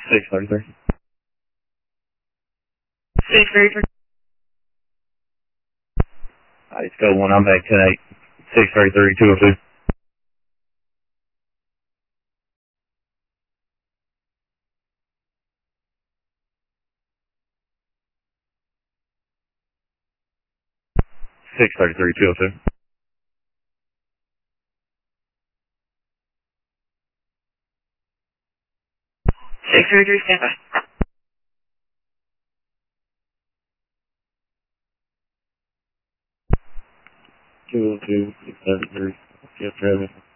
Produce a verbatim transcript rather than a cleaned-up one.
six thirty-three. six thirty-three. Alright, Scope one, I'm back tonight. six thirty-three, two oh two. six thirty-three, two oh two. six thirty-three, stand by. two oh two, six thirty-three. Yes, Travis.